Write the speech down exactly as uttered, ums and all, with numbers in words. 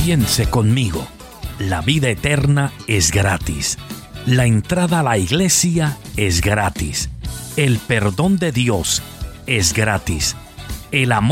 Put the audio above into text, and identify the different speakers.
Speaker 1: Piense conmigo, la vida eterna es gratis. La entrada a la iglesia es gratis. El perdón de Dios es gratis. El amor